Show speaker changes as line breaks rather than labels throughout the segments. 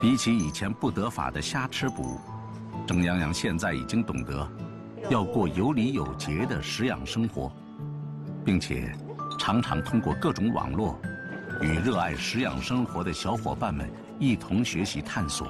比起以前不得法的瞎吃补，郑阳阳现在已经懂得要过有礼有节的食养生活，并且常常通过各种网络与热爱食养生活的小伙伴们一同学习探索。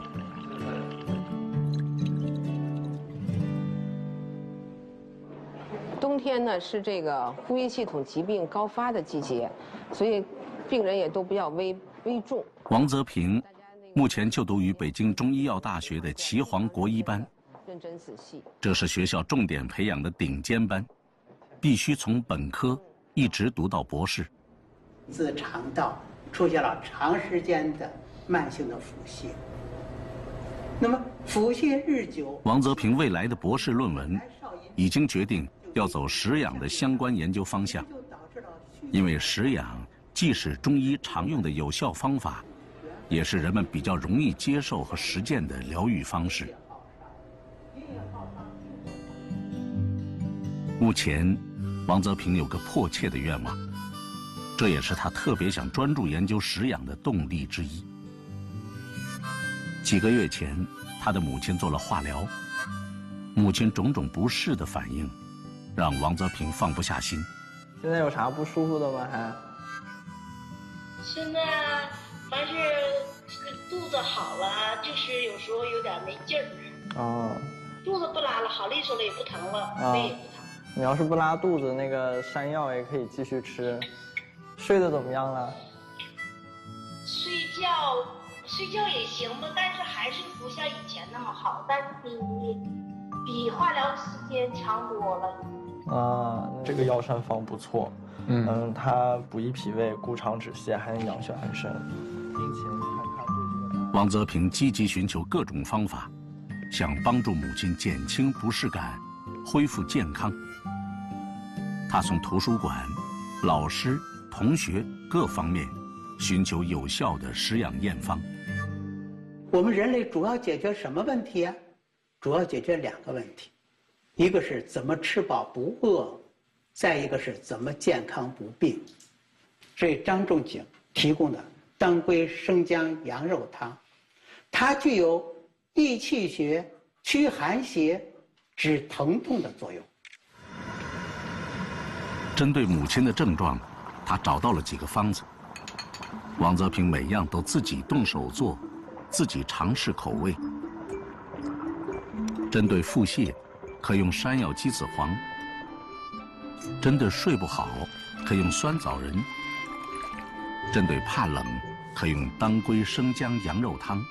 冬天呢是这个呼吸系统疾病高发的季节，所以病人也都比较危重。
王泽平目前就读于北京中医药大学的岐黄国医班，
认真仔细。这
是学校重点培养的顶尖班，必须从本科一直读到博士。
自肠道出现了长时间的慢性的腹泻，那么腹泻日久，
王泽平未来的博士论文已经决定要走食养的相关研究方向，因为食养既是中医常用的有效方法，也是人们比较容易接受和实践的疗愈方式。目前，王泽平有个迫切的愿望，这也是他特别想专注研究食养的动力之一。几个月前，他的母亲做了化疗，母亲种种不适的反应，让王泽平放不下心。
现在有啥不舒服的吗？还？
现在凡是肚子好了，就是有时候有点没劲儿。
哦。
肚子不拉了，好利索了，也不疼了，胃也不疼。
你要是不拉肚子，那个山药也可以继续吃。睡得怎么样了？
睡觉也行吧，但是还是不像以前那么好，但是比化疗时间长多了。
啊，这个药膳方不错。它补益脾胃、固肠止泻，还能养血安神，并且你看它对这个。
王泽平积极寻求各种方法，想帮助母亲减轻不适感，恢复健康。他从图书馆、老师、同学各方面寻求有效的食养验方。
我们人类主要解决什么问题啊？主要解决2个问题，一个是怎么吃饱不饿，再一个是怎么健康不病。所以张仲景提供的当归生姜羊肉汤，它具有益气血、驱寒邪、止疼痛的作用。
针对母亲的症状，他找到了几个方子。王泽平每样都自己动手做，自己尝试口味。针对腹泻，可用山药鸡子黄；针对睡不好，可用酸枣仁；针对怕冷，可用当归生姜羊肉汤。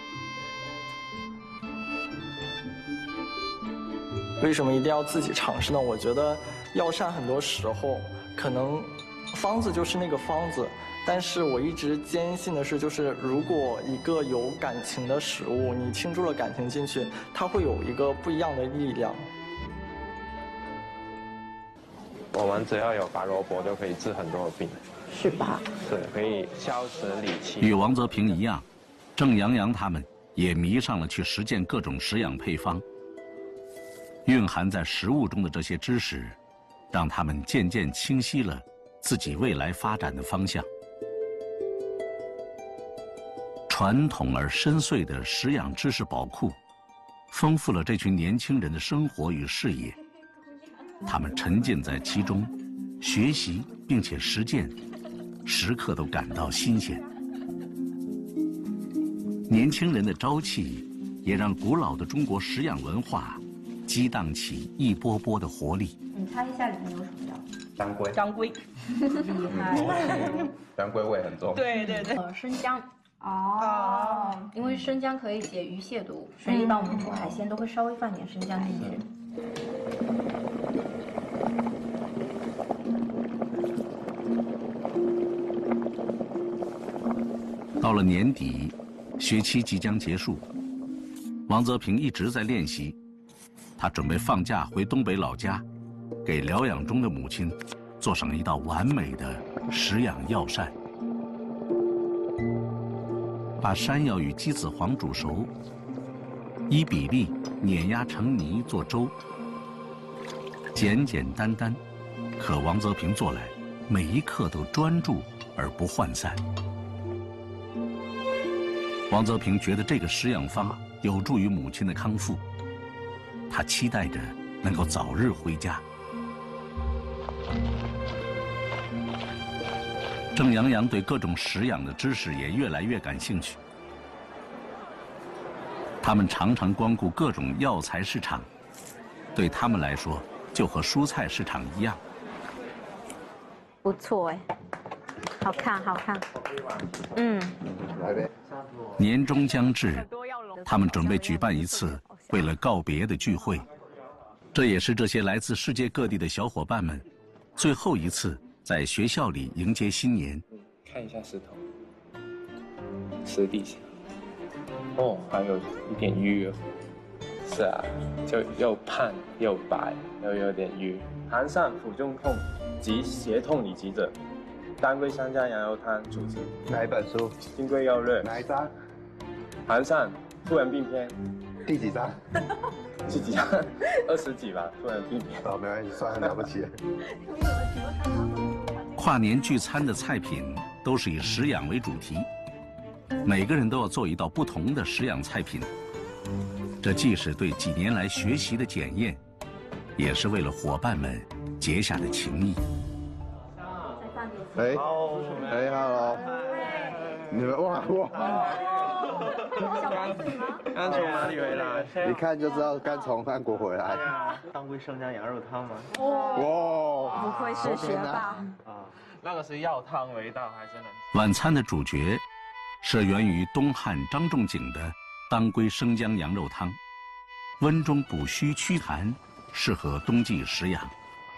为什么一定要自己尝试呢？我觉得药膳很多时候可能方子就是那个方子，但是我一直坚信的是，就是如果一个有感情的食物，你倾注了感情进去，它会有一个不一样的力量。
我们只要有白萝卜就可以治很多的病，
是吧？
对，可以消食理气。
与王泽平一样，郑阳阳他们也迷上了去实践各种食养配方。蕴含在食物中的这些知识，让他们渐渐清晰了自己未来发展的方向。传统而深邃的食养知识宝库，丰富了这群年轻人的生活与事业。他们沉浸在其中，学习并且实践，时刻都感到新鲜。年轻人的朝气，也让古老的中国食养文化激荡起一波波的活力。
你猜一下里面有什么药？
当归。
当归，厉害。
当归味很重。
对对对。生姜。哦。因为生姜可以解鱼蟹毒，所以一般我们煮海鲜都会稍微放点生姜进去。
到了年底，学期即将结束，王泽平一直在练习。他准备放假回东北老家，给疗养中的母亲做上一道完美的食养药膳。把山药与鸡子黄煮熟，依比例碾压成泥做粥。简简单单，可王泽平做来，每一刻都专注而不涣散。 王泽平觉得这个食养方有助于母亲的康复，他期待着能够早日回家。郑阳阳对各种食养的知识也越来越感兴趣。他们常常光顾各种药材市场，对他们来说就和蔬菜市场一样。
不错哎，好看好看。
年终将至，他们准备举办一次为了告别的聚会，这也是这些来自世界各地的小伙伴们最后一次在学校里迎接新年。
看一下石头，石底下，哦，还有一点淤哦。是啊，就又胖又白，又有点淤。寒上腹中痛及胁痛里急者，当归生姜羊肉汤主治。
哪一本书？
金匮要略。
哪一章？
寒上突然病篇。
第几章？
第几章？20几吧，突然病篇。
哦，没关系，算很了不起。
跨年聚餐的菜品都是以食养为主题，每个人都要做一道不同的食养菜品。这既是对几年来学习的检验，也是为了伙伴们结下的情谊。
哎，hello，你们哇！
刚从哪里回来？
一看就知道刚从韩国回来。
当归生姜羊肉汤吗？
哇，
不愧是学霸。
那个是药汤，味道还真能。
晚餐的主角是源于东汉张仲景的当归生姜羊肉汤，温中补虚祛痰，适合冬季食养。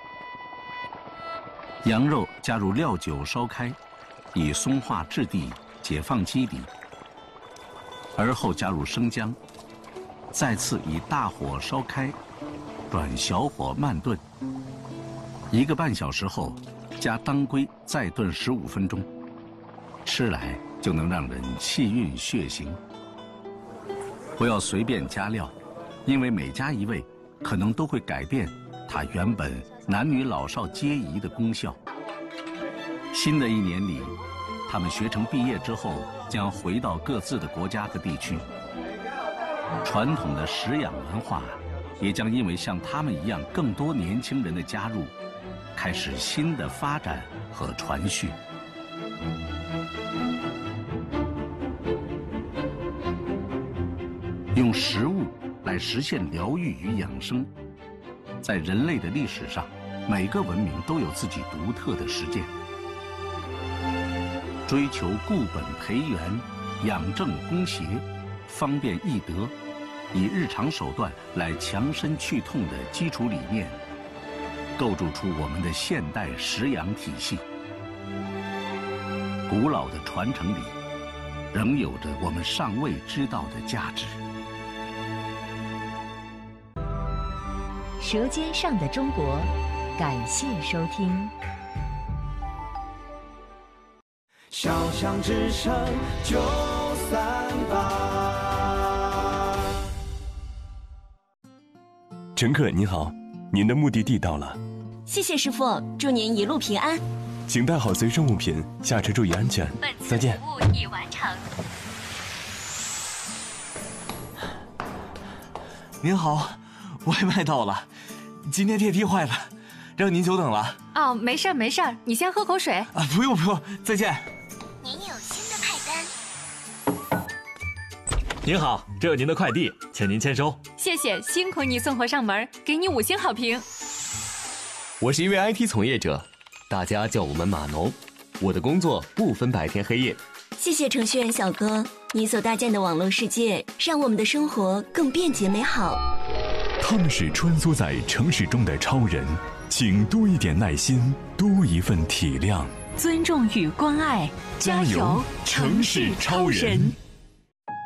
羊肉加入料酒烧开，以松化质地解放肌理，而后加入生姜，再次以大火烧开，转小火慢炖。1个半小时后，加当归再炖15分钟，吃来就能让人气韵血行。不要随便加料，因为每加一味，可能都会改变它原本男女老少皆宜的功效。新的一年里，他们学成毕业之后，将回到各自的国家和地区。传统的食养文化，也将因为像他们一样更多年轻人的加入，开始新的发展和传续。用食物来实现疗愈与养生，在人类的历史上，每个文明都有自己独特的实践。追求固本培元、养正攻邪、方便易得，以日常手段来强身去痛的基础理念，构筑出我们的现代食养体系。古老的传承里，仍有着我们尚未知道的价值。
舌尖上的中国，感谢收听。
小巷之声938。
乘客您好，您的目的地到了。
谢谢师傅，祝您一路平安。
请带好随身物品，下车注意安全。再见。
服务已完成。
您好，外卖到了，今天电梯坏了，让您久等了。
哦，没事儿没事儿，你先喝口水。
啊，不用不用，再见。
您有新的派单。
您好，这有您的快递，请您签收。
谢谢，辛苦你送货上门，给你5星好评。
我是一位 IT 从业者，大家叫我们码农。我的工作不分白天黑夜。
谢谢程序员小哥，你所搭建的网络世界，让我们的生活更便捷美好。
他们是穿梭在城市中的超人，请多一点耐心，多一份体谅，
尊重与关爱，加油，城市超人。